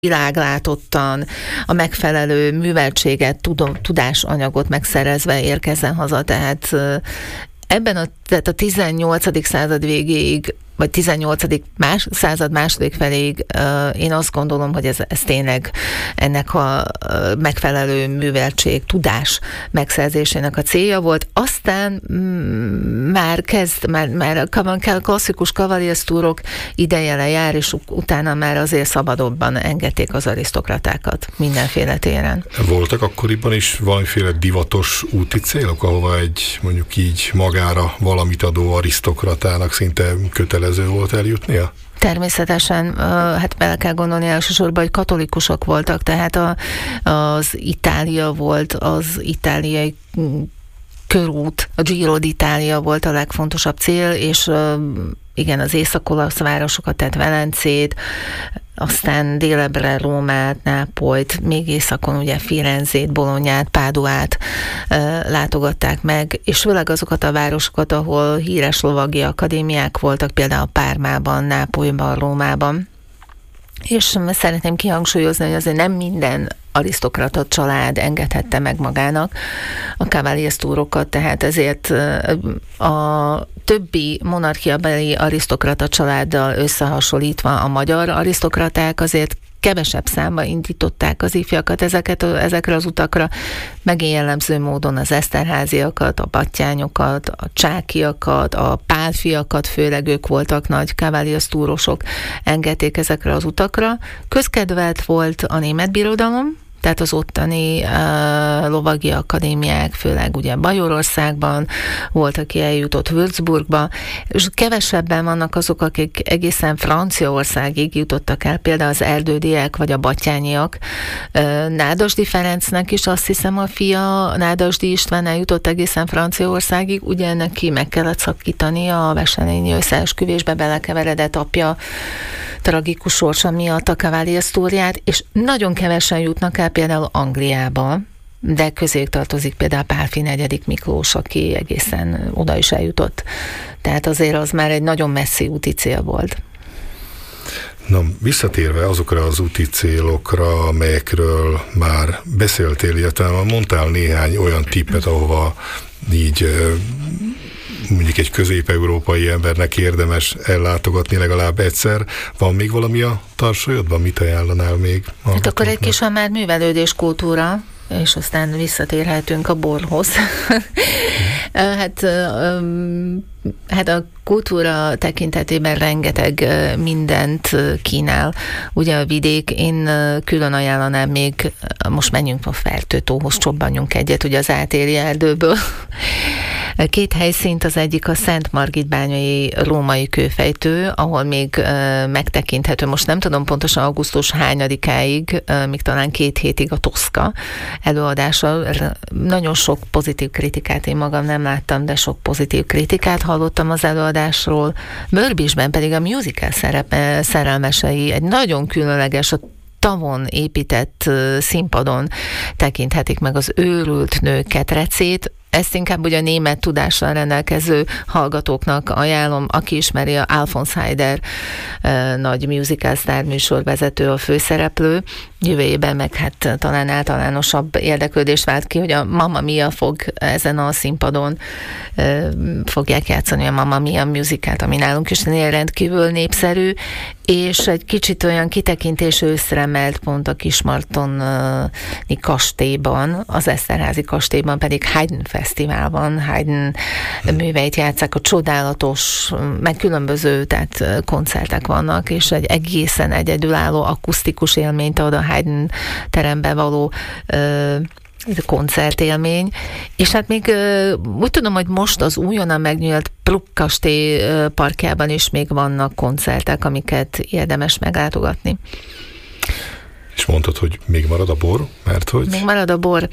világlátottan, a megfelelő műveltséget, tudásanyagot megszerezve érkezzen haza. Tehát tehát a 18. század végéig, vagy 18. század második feléig én azt gondolom, hogy ez tényleg ennek a megfelelő műveltség, tudás megszerzésének a célja volt. Aztán már a klasszikus kavaliersztúrok ideje lejár, és utána már azért szabadobban engedték az arisztokratákat mindenféle téren. Voltak akkoriban is valamiféle divatos úti célok, ahova egy mondjuk így magára valamit adó arisztokratának szinte kötelező volt eljutnia? Természetesen, hát bele kell gondolni elsősorban, hogy katolikusok voltak, tehát az Itália volt, az itáliai körút, a Giro d'Italia volt a legfontosabb cél, és igen, az észak-olasz városokat, tehát Velencét, aztán délebbre Rómát, Nápolyt, még északon ugye Firenzét, Bolognát, Páduát látogatták meg, és főleg azokat a városokat, ahol híres lovagi akadémiák voltak, például Pármában, Nápolyban, Rómában. És szeretném kihangsúlyozni, hogy azért nem minden arisztokrata család engedhette meg magának a kavaliersztúrokat, tehát ezért a többi monarchiabeli arisztokrata családdal összehasonlítva a magyar arisztokraták azért kevesebb számba indították az ifjakat ezekre az utakra, megint jellemző módon az Eszterháziakat, a Battyányokat, a Csákiakat, a Pálfiakat, főleg ők voltak nagy kavaliersztúrosok, engedték ezekre az utakra. Közkedvelt volt a német birodalom, tehát az ottani lovagi akadémiák, főleg ugye Bajorországban, volt, aki eljutott Würzburgba, és kevesebben vannak azok, akik egészen Franciaországig jutottak el, például az erdődiek vagy a battyányiak. Nádasdy Ferencnek is azt hiszem a fia, Nádasdy István eljutott egészen Franciaországig, ugye neki meg kellett szakítani a Wesselényi összeesküvésbe belekeveredett apja tragikus sorsa miatt a kavaliersztúriát, és nagyon kevesen jutnak el például Angliába, de közéjük tartozik például Pálffy negyedik Miklós, aki egészen oda is eljutott. Tehát azért az már egy nagyon messzi úti cél volt. Na, visszatérve azokra az úti célokra, amelyekről már beszéltél, illetve mondtál néhány olyan tippet, ahova így mondjuk egy közép-európai embernek érdemes ellátogatni legalább egyszer. Van még valami a tarsolyodban? Mit ajánlanál még? Hát akkor egy kis már művelődés kultúra, és aztán visszatérhetünk a borhoz. Hát a kultúra tekintetében rengeteg mindent kínál. Ugye a vidék, én külön ajánlanám még, most menjünk a Fertőtóhoz, csobbanjunk egyet, ugye az Átéli erdőből. 2 helyszínt, az egyik a Szentmargitbányai római kőfejtő, ahol még megtekinthető, most nem tudom pontosan augusztus hányadikáig, még talán 2 hétig a Toszka előadása. Nagyon sok pozitív kritikát én magam nem láttam, de sok pozitív kritikát hallottam az előadásról. Mörbisben pedig a musical szerelmesei, egy nagyon különleges, a tavon épített színpadon tekinthetik meg az őrült nő ketrecét. Ezt inkább ugye a német tudással rendelkező hallgatóknak ajánlom, aki ismeri, a Alfons Heider nagy musical sztár műsorvezető, a főszereplő. Jövő évben meg hát talán általánosabb érdeklődést vált ki, hogy a Mamma Mia fog ezen a színpadon fogják játszani a Mamma Mia musicalt, ami nálunk is rendkívül népszerű, és egy kicsit olyan kitekintés őszre melt pont a Kismartoni kastélyban, az Eszterházi kastélyban pedig Haydn fesztiválban, Haydn műveit játsszák, a csodálatos, meg különböző, tehát koncertek vannak, és egy egészen egyedülálló akusztikus élményt ad a Haydn terembe való koncertélmény, és hát még úgy tudom, hogy most az újonnan megnyílt Bruck kastély parkjában is még vannak koncertek, amiket érdemes meglátogatni. És mondtad, hogy még marad a bor? Mert hogy? Még marad a bor.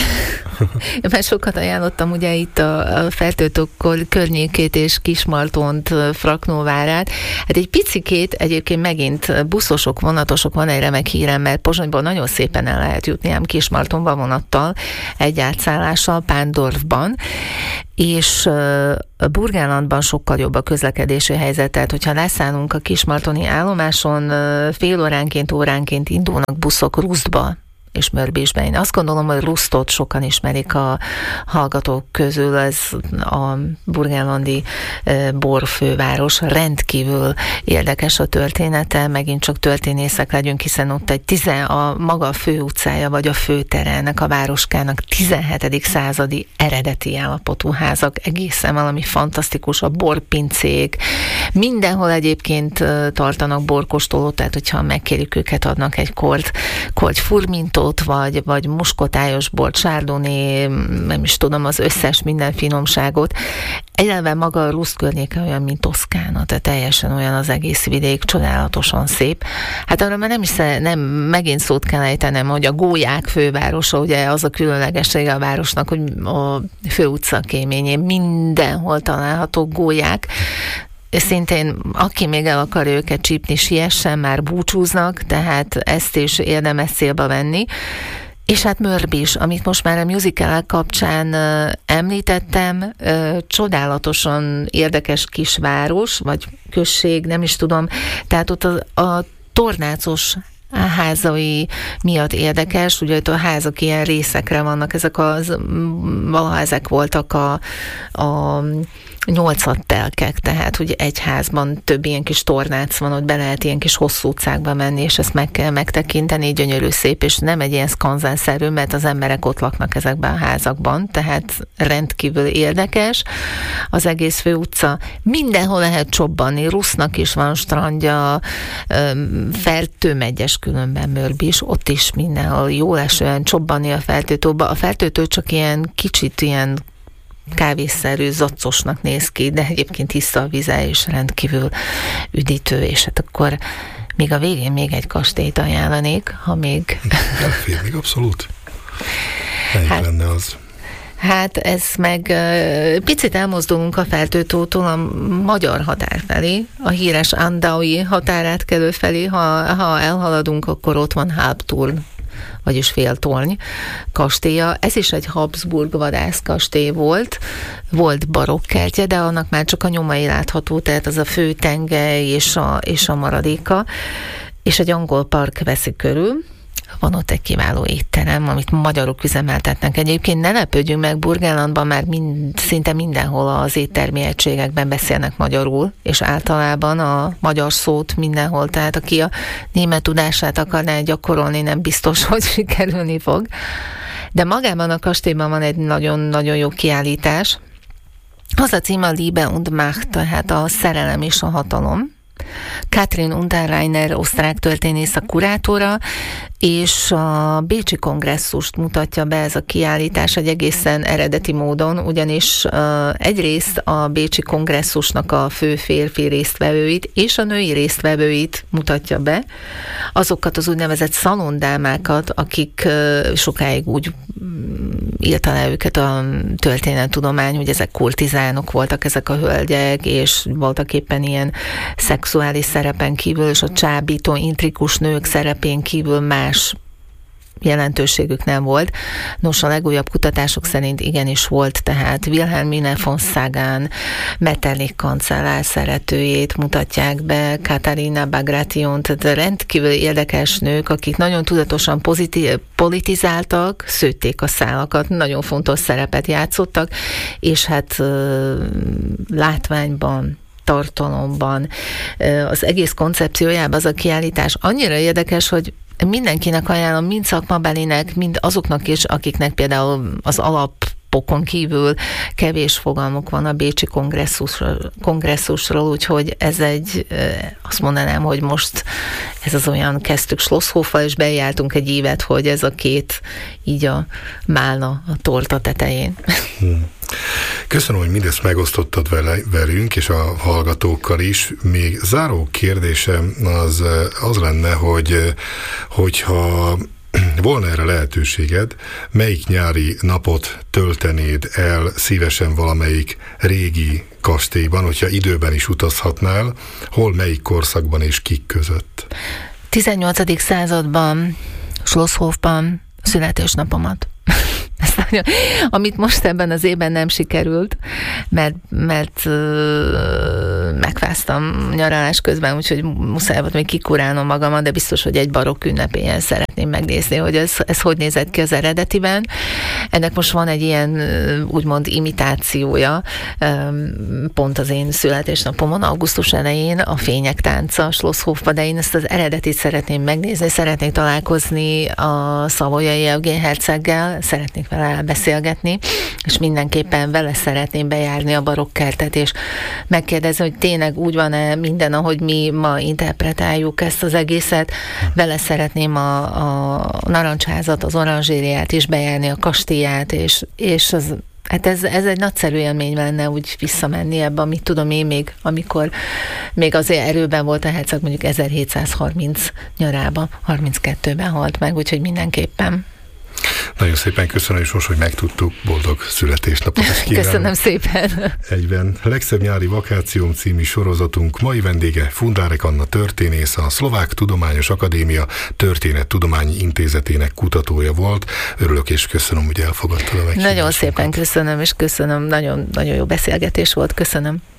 Mert sokat ajánlottam ugye itt a Fertőtó környékét és Kismartont, Fraknóvárát. Hát egy picikét egyébként megint buszosok, vonatosok, van egy remek hírem, mert Pozsonyból nagyon szépen el lehet jutni ám Kismartonba vonattal, egy átszállással Pándorfban, és Burgenlandban sokkal jobb a közlekedési helyzet, tehát hogyha leszállunk a Kismartoni állomáson, fél óránként indulnak buszok Rustba és Mörbésbe. Én azt gondolom, hogy Rustot sokan ismerik a hallgatók közül, ez a burgenlandi borfőváros, rendkívül érdekes a története, megint csak történészek legyünk, hiszen ott a maga a főutcája, vagy a főtere ennek a városkának 17. századi eredeti állapotú házak, egészen valami fantasztikus, a borpincék, mindenhol egyébként tartanak borkóstolót, tehát hogyha megkérjük őket, adnak egy kort furmintót, vagy muskotályos bort, sárdóné, nem is tudom, az összes minden finomságot. Egyelven maga a Rust környéke olyan, mint Toszkána, tehát teljesen olyan az egész vidék, csodálatosan szép. Hát arra már nem megint szót kell ejtenem, hogy a gólyák fővárosa, ugye az a különlegessége a városnak, hogy a főutca kéményén mindenhol található gólyák. Szintén, aki még el akarja őket csípni, siessen, már búcsúznak, tehát ezt is érdemes célba venni. És hát Mörbés, amit most már a musical kapcsán említettem, csodálatosan érdekes kisváros, vagy község, nem is tudom, tehát ott a tornácos házai miatt érdekes, ugye ott a házak ilyen részekre vannak, valaha ezek voltak a 8 telkek, tehát ugye egy házban több ilyen kis tornác van, ott be lehet ilyen kis hosszú utcákba menni, és ezt meg kell megtekinteni, gyönyörű szép, és nem egy ilyen szkanzenszerű, mert az emberek ott laknak ezekben a házakban, tehát rendkívül érdekes az egész főutca. Mindenhol lehet csobbanni, Rusznak is van strandja, Fertőmegyes különben Mörbés, ott is mindenhol jó esően csobbanni a Fertőtóba. A Fertőtó csak ilyen kicsit ilyen kávésszerű, zaccosnak néz ki, de egyébként tiszta a vize, és rendkívül üdítő, és hát akkor még a végén még egy kastélyt ajánlanék, ha még... Elfér még abszolút. Melyik lenne az? Hát ez meg picit elmozdulunk a Fertőtótól a magyar határ felé, a híres Andaui határátkelő felé, ha elhaladunk, akkor ott van Halbturn, vagyis Féltorny kastélya. Ez is egy Habsburg vadászkastély volt barokkertje, de annak már csak a nyomai látható, tehát az a fő tengely és a maradéka, és egy angol park veszi körül. Van ott egy kiváló étterem, amit magyarok üzemeltetnek. Egyébként ne lepődjünk meg, Burgenlandban már szinte mindenhol az éttermi egységekben beszélnek magyarul, és általában a magyar szót mindenhol, tehát aki a német tudását akarná gyakorolni, nem biztos, hogy sikerülni fog. De magában a kastélyban van egy nagyon-nagyon jó kiállítás. Az a cím a Liebe und Macht, tehát a szerelem és a hatalom. Katrin Unterreiner osztrák történész a kurátora, és a Bécsi Kongresszust mutatja be ez a kiállítás egy egészen eredeti módon, ugyanis egyrészt a Bécsi Kongresszusnak a fő férfi résztvevőit és a női résztvevőit mutatja be, azokat az úgynevezett szalondámákat, akik sokáig úgy írta le őket a történettudomány, hogy ezek kurtizánok voltak ezek a hölgyek, és voltak éppen ilyen szexuális szerepen kívül, és a csábító, intrikus nők szerepén kívül más jelentőségük nem volt. Nos, a legújabb kutatások szerint igenis volt, tehát Wilhelmine von Sagan, Metternich kancellár szeretőjét mutatják be, Katharina Bagration, tehát rendkívül érdekes nők, akik nagyon tudatosan politizáltak, szőtték a szálakat, nagyon fontos szerepet játszottak, és hát látványban, tartalomban, az egész koncepciójában az a kiállítás annyira érdekes, hogy mindenkinek ajánlom, mind szakmabelinek, mind azoknak is, akiknek például az alapokon kívül kevés fogalmuk van a Bécsi kongresszusról, úgyhogy ez azt mondanám, hogy most ez az olyan, kezdtük Schlosshofval, és bejártunk egy évet, hogy ez a két így a málna a torta tetején. Köszönöm, hogy mindezt megosztottad velünk, és a hallgatókkal is. Még záró kérdésem az lenne, hogyha volna erre lehetőséged, melyik nyári napot töltenéd el szívesen valamelyik régi kastélyban, hogyha időben is utazhatnál, hol, melyik korszakban és kik között? 18. században, Schlosshofban születésnapomat. Amit most ebben az évben nem sikerült, mert megfáztam nyaralás közben, úgyhogy muszáj volt még kikurálnom magamat, de biztos, hogy egy barokk ünnepélyen szeretném megnézni, hogy ez hogy nézett ki az eredetiben. Ennek most van egy ilyen úgymond imitációja, pont az én születésnapomon, augusztus elején, a Fények tánca Schlosshofban, de én ezt az eredetit szeretném megnézni, szeretnék találkozni a Savoyai Eugén herceggel, szeretnék vele beszélgetni, és mindenképpen vele szeretném bejárni a barokkertet, és megkérdezni, hogy tényleg úgy van-e minden, ahogy mi ma interpretáljuk ezt az egészet. Vele szeretném a narancsházat, az oranzsériát is bejárni, a kastélyát, és az, hát ez egy nagyszerű élmény lenne úgy visszamenni ebbe, amit tudom én még, amikor még azért erőben volt a herceg, mondjuk 1730 nyarában, 32-ben halt meg, úgyhogy mindenképpen. Nagyon szépen köszönöm, és most, hogy megtudtuk, boldog születésnapot is kívánok. Köszönöm szépen. Egyben Legszebb nyári vakációm című sorozatunk mai vendége Fundárek Anna történész, a Szlovák Tudományos Akadémia Történettudományi Intézetének kutatója volt. Örülök és köszönöm, hogy elfogadtad a meghívásunkat. Nagyon szépen köszönöm, és köszönöm, nagyon, nagyon jó beszélgetés volt, köszönöm.